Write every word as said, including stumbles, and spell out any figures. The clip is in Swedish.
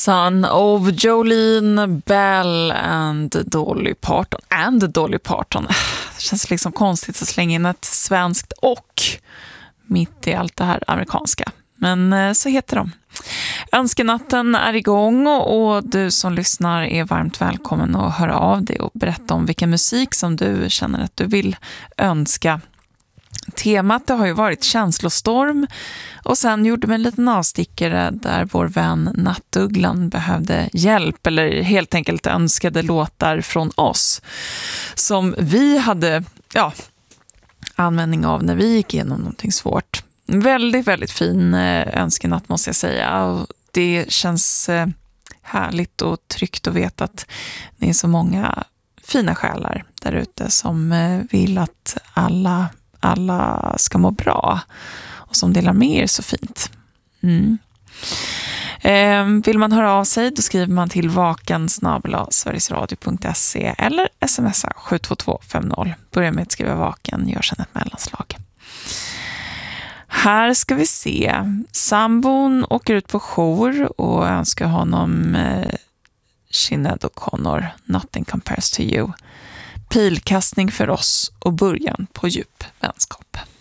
Son of Jolene Bell and Dolly Parton. And Dolly Parton. Det känns liksom konstigt att slänga in ett svenskt och mitt i allt det här amerikanska. Men så heter de. Önskenatten är igång och du som lyssnar är varmt välkommen att höra av dig och berätta om vilken musik som du känner att du vill önska. Temat det har ju varit känslostorm och sen gjorde vi en liten avstickare där vår vän Nattugglan behövde hjälp eller helt enkelt önskade låtar från oss som vi hade ja, användning av när vi gick igenom någonting svårt. Väldigt, väldigt fin önskenatt måste jag säga och det känns härligt och tryggt att veta att det är så många fina själar där ute som vill att alla alla ska må bra och som delar med er så fint. Mm. Eh, vill man höra av sig då skriver man till vaken snabel-a sverigesradio punkt se eller smsa sju två två fem noll. Börja med att skriva vaken, gör sedan ett mellanslag. Här ska vi se. Sambon åker ut på jour och önskar honom eh, Sinéad O'Connor, Nothing Compares to You. Pilkastning för oss och början på djup vänskap.